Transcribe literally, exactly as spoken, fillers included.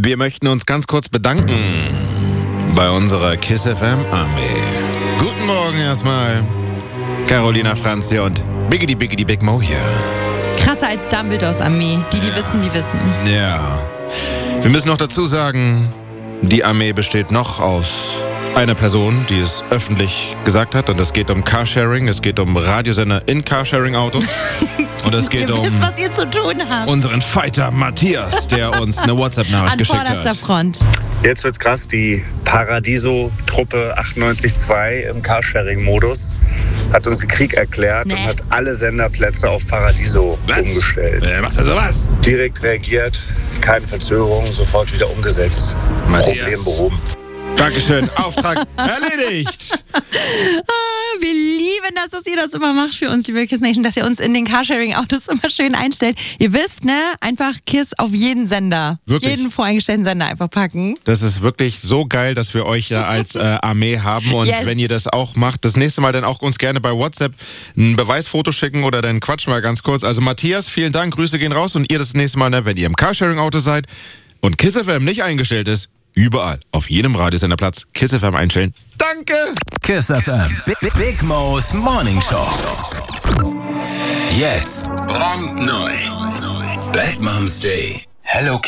Wir möchten uns ganz kurz bedanken bei unserer KISS F M Armee. Guten Morgen erstmal. Carolina Franz hier und Biggity Biggity Big Mo hier. Krasser als Dumbledores Armee. Die, die Ja. wissen, die wissen. Ja. Wir müssen noch dazu sagen, die Armee besteht noch aus einer Person, die es öffentlich gesagt hat. Und es geht um Carsharing, es geht um Radiosender in Carsharing-Autos. Und es geht Ihr um wisst, was ihr zu tun habt. unseren Fighter Matthias, der uns eine WhatsApp-Nachricht An geschickt vorderster hat. Front. Jetzt wird's krass, die Paradiso-Truppe achtundneunzig Komma zwei im Carsharing-Modus hat uns den Krieg erklärt Nee. und hat alle Senderplätze auf Paradiso Was? umgestellt. Wer macht da sowas? Direkt reagiert, keine Verzögerung, sofort wieder umgesetzt. Matthias. Problem behoben. Dankeschön, Auftrag erledigt. Ah, wir lieben das, dass ihr das immer macht für uns, liebe KISS Nation, dass ihr uns in den Carsharing-Autos immer schön einstellt. Ihr wisst, ne? Einfach KISS auf jeden Sender. Wirklich? Jeden voreingestellten Sender einfach packen. Das ist wirklich so geil, dass wir euch ja als äh, Armee haben. Und Yes. wenn ihr das auch macht, das nächste Mal dann auch uns gerne bei WhatsApp ein Beweisfoto schicken oder dann quatschen wir ganz kurz. Also Matthias, vielen Dank, Grüße gehen raus. Und ihr das nächste Mal, ne, wenn ihr im Carsharing-Auto seid und KISS F M nicht eingestellt ist, überall, auf jedem Radiosenderplatz KISS F M einstellen. Danke! KISS F M. Big, Big Mo's Morning Show. Jetzt brandneu. Bad Moms Day. Hello